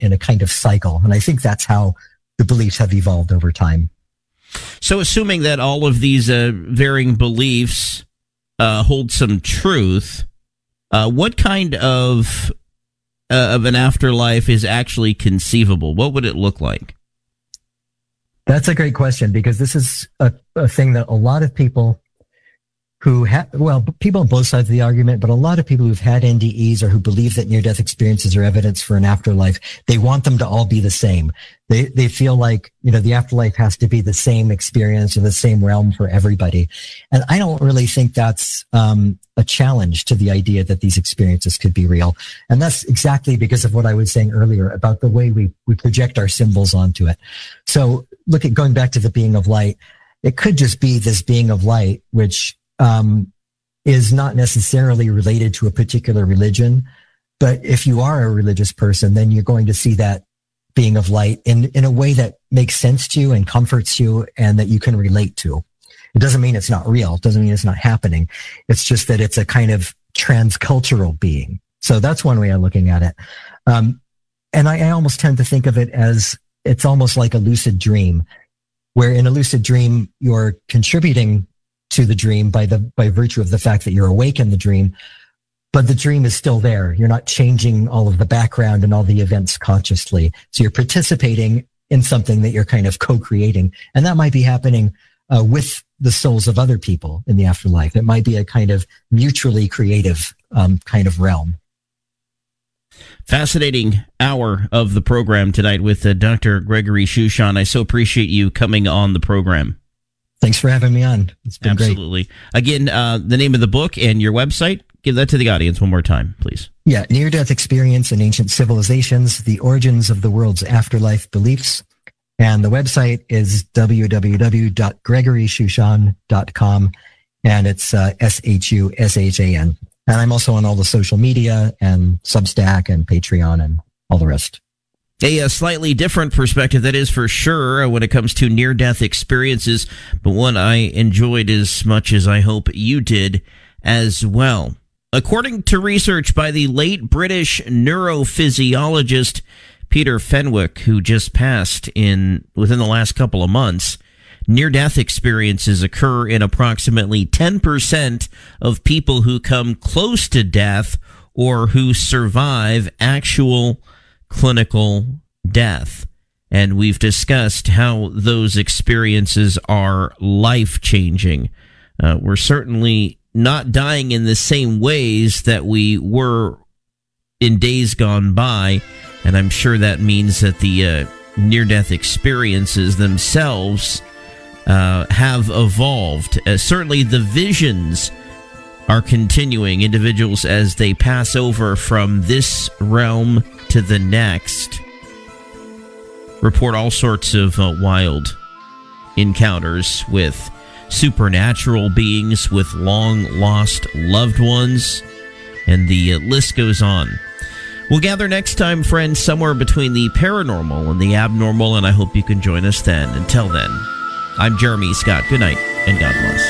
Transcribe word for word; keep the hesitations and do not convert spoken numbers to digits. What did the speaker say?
in a kind of cycle. And I think that's how the beliefs have evolved over time. So assuming that all of these uh, varying beliefs uh, hold some truth, uh, what kind of uh, of an afterlife is actually conceivable? What would it look like? That's a great question, because this is a, a thing that a lot of people who have, well, people on both sides of the argument, but a lot of people who've had N D Es or who believe that near-death experiences are evidence for an afterlife, they want them to all be the same. They they feel like, you know, the afterlife has to be the same experience or the same realm for everybody. And I don't really think that's um, a challenge to the idea that these experiences could be real. And that's exactly because of what I was saying earlier about the way we, we project our symbols onto it. So look at going back to the being of light. It could just be this being of light, which Um, is not necessarily related to a particular religion. But if you are a religious person, then you're going to see that being of light in, in a way that makes sense to you and comforts you and that you can relate to. It doesn't mean it's not real. It doesn't mean it's not happening. It's just that it's a kind of transcultural being. So that's one way of looking at it. Um, and I, I almost tend to think of it as it's almost like a lucid dream, where in a lucid dream, you're contributing to the dream by the by virtue of the fact that you're awake in the dream, but the dream is still there. You're not changing all of the background and all the events consciously. So you're participating in something that you're kind of co-creating, and that might be happening uh, with the souls of other people in the afterlife. It might be a kind of mutually creative um, kind of realm. Fascinating hour of the program tonight with uh, Doctor Gregory Shushan. I so appreciate you coming on the program. Thanks for having me on. It's been Absolutely. great. Again, uh, the name of the book and your website. Give that to the audience one more time, please. Yeah, Near-Death Experience in Ancient Civilizations, The Origins of the World's Afterlife Beliefs. And the website is w w w dot gregory shushan dot com, and it's uh, S H U S H A N. And I'm also on all the social media and Substack and Patreon and all the rest. A, a slightly different perspective, that is for sure, when it comes to near-death experiences, but one I enjoyed as much as I hope you did as well. According to research by the late British neurophysiologist Peter Fenwick, who just passed in within the last couple of months, near-death experiences occur in approximately ten percent of people who come close to death or who survive actual clinical death. And we've discussed how those experiences are life-changing. Uh, we're certainly not dying in the same ways that we were in days gone by, and I'm sure that means that the uh, near-death experiences themselves uh, have evolved. Uh, certainly the visions are continuing. Individuals, as they pass over from this realm to the next, report all sorts of uh, wild encounters with supernatural beings, with long-lost loved ones, and the uh, list goes on. We'll gather next time, friends, somewhere between the paranormal and the abnormal, and I hope you can join us then. Until then, I'm Jeremy Scott. Good night, and God bless.